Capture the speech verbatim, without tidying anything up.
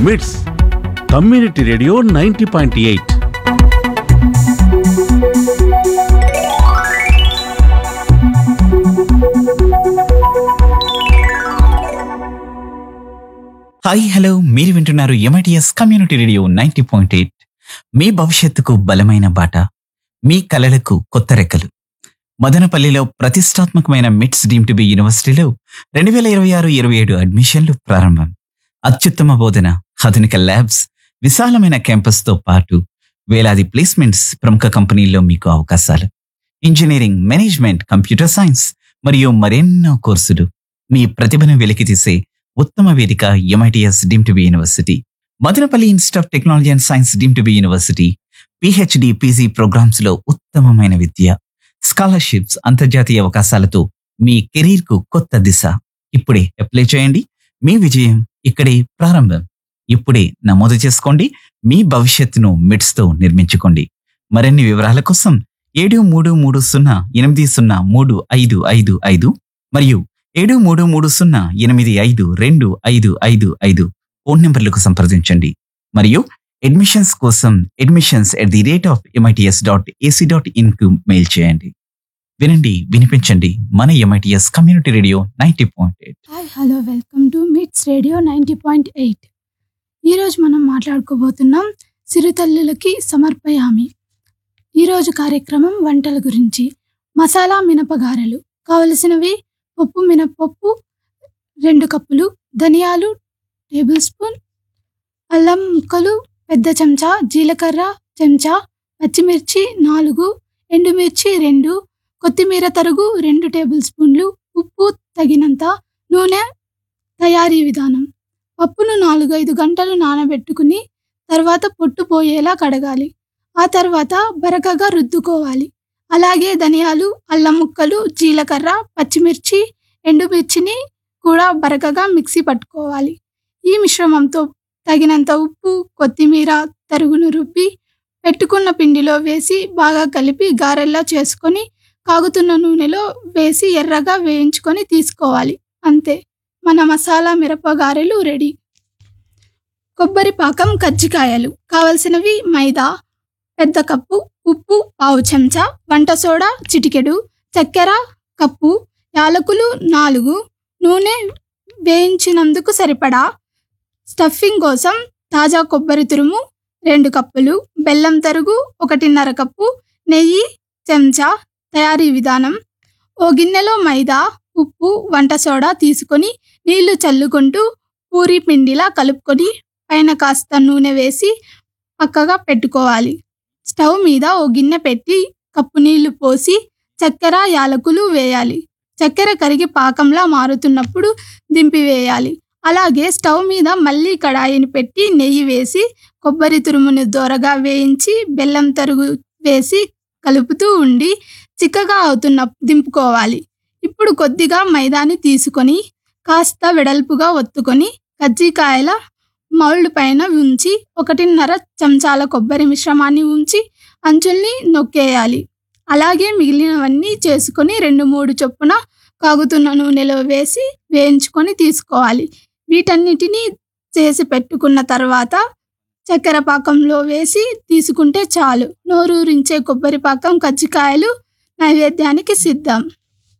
మిట్స్ community radio ninety point eight. Hi hello, మీరు వింటున్నారు MITS community radio ninety point eight. మీ భవిష్యత్తుకు బలమైన బాట, మీ కలలకు కొత్త రెక్కలు. మదనపల్లిలో ప్రతిష్టాత్మకమైన మిట్స్ డీమ్డ్ టు బి యూనివర్సిటీలో రెండు వేల ఇరవై ఆరు ఇరవై ఏడు అడ్మిషన్లు ప్రారంభం. అత్యుత్తమ బోధన, ఆధునిక ల్యాబ్స్, విశాలమైన క్యాంపస్తో పాటు వేలాది ప్లేస్మెంట్స్, ప్రముఖ కంపెనీల్లో మీకు అవకాశాలు. ఇంజనీరింగ్, మేనేజ్మెంట్, కంప్యూటర్ సైన్స్ మరియు మరెన్నో కోర్సులు. మీ ప్రతిభను వెలికితీసే ఉత్తమ వేదిక MITS deemed to be university. Madanapalle institute of technology and science deemed to be university. PhD, PG programmes లో ఉత్తమమైన విద్య, స్కాలర్షిప్స్, అంతర్జాతీయ అవకాశాలతో మీ కెరీర్ కు కొత్త దిశ. ఇప్పుడే అప్లై చేయండి. మీ విజయం ఇక్కడే ప్రారంభం. ఇప్పుడే నమోదు చేసుకోండి. మీ భవిష్యత్తును మిట్స్ తో నిర్మించుకోండి. మరిన్ని వివరాల కోసం ఏడు మూడు మూడు సున్నా ఎనిమిది సున్నా మూడు ఐదు ఐదు ఐదు మరియు ఏడు మూడు మూడు సున్నా ఎనిమిది ఐదు రెండు ఐదు ఐదు ఐదు ఫోన్ నెంబర్లకు సంప్రదించండి. మరియు అడ్మిషన్స్ కోసం admissions at the rate of MITS dot AC dot in కు మెయిల్ చేయండి. వినండి, వినిపించండి. మన MITS community radio ninety point eight. Hi hello, welcome to మిట్స్ రేడియో నైంటీ పాయింట్ ఎయిట్. ఈరోజు మనం మాట్లాడుకోబోతున్నాం సిరితల్లులకి సమర్పయామి. ఈరోజు కార్యక్రమం వంటల గురించి. మసాలా మినపగారెలు కావలసినవి: పప్పు మినపప్పు రెండు కప్పులు, ధనియాలు టేబుల్ స్పూన్, అల్లం ముక్కలు పెద్ద చెంచా, జీలకర్ర చెంచా, పచ్చిమిర్చి నాలుగు, ఎండుమిర్చి రెండు, కొత్తిమీర తరుగు రెండు టేబుల్ స్పూన్లు, ఉప్పు తగినంత. నూనె. తయారీ విధానం: పప్పును నాలుగైదు గంటలు నానబెట్టుకుని తర్వాత పొట్టు పోయేలా కడగాలి. ఆ తర్వాత బరకగా రుద్దుకోవాలి. అలాగే ధనియాలు, అల్లం ముక్కలు, జీలకర్ర, పచ్చిమిర్చి, ఎండుమిర్చిని కూడా బరకగా మిక్సీ పట్టుకోవాలి. ఈ మిశ్రమంతో తగినంత ఉప్పు, కొత్తిమీర తరుగును రుబ్బి పెట్టుకున్న పిండిలో వేసి బాగా కలిపి గారెల్లా చేసుకొని కాగుతున్న నూనెలో వేసి ఎర్రగా వేయించుకొని తీసుకోవాలి. అంతే, మన మసాలా మిరపగారెలు రెడీ. కొబ్బరి పాకం కజ్జికాయలు కావలసినవి: మైదా పెద్ద కప్పు, ఉప్పు పావు చెంచా, వంట సోడా చిటికెడు, చక్కెర కప్పు, యాలకులు నాలుగు, నూనె వేయించినందుకు సరిపడా. స్టఫింగ్ కోసం తాజా కొబ్బరి తురుము రెండు కప్పులు, బెల్లం తరుగు ఒకటిన్నర కప్పు, నెయ్యి చెంచా. తయారీ విధానం: ఓ గిన్నెలో మైదా, ఉప్పు, వంట సోడా తీసుకొని నీళ్లు చల్లుకుంటూ పూరి పిండిలా కలుపుకొని పైన కాస్త నూనె వేసి పక్కగా పెట్టుకోవాలి. స్టవ్ మీద ఓ గిన్నె పెట్టి కప్పు నీళ్లు పోసి చక్కెర, యాలకులు వేయాలి. చక్కెర కరిగి పాకంలా మారుతున్నప్పుడు దింపివేయాలి. అలాగే స్టవ్ మీద మళ్ళీ కడాయిని పెట్టి నెయ్యి వేసి కొబ్బరి తురుమును దోరగా వేయించి బెల్లం తరుగు వేసి కలుపుతూ ఉండి చిక్కగా అవుతున్న దింపుకోవాలి. ఇప్పుడు కొద్దిగా మైదాని తీసుకొని కాస్త వెడల్పుగా ఒత్తుకొని కజ్జికాయల మౌల్డ్ పైన ఉంచి ఒకటిన్నర చెంచాల కొబ్బరి మిశ్రమాన్ని ఉంచి అంచుల్ని నొక్కేయాలి. అలాగే మిగిలినవన్నీ చేసుకొని రెండు మూడు చొప్పున కాగుతున్న నూనెలో వేసి వేయించుకొని తీసుకోవాలి. వీటన్నిటినీ చేసి పెట్టుకున్న తర్వాత చక్కెర పాకంలో వేసి తీసుకుంటే చాలు. నోరూరించే కొబ్బరి పాకం కజ్జికాయలు నైవేద్యానికి సిద్ధం.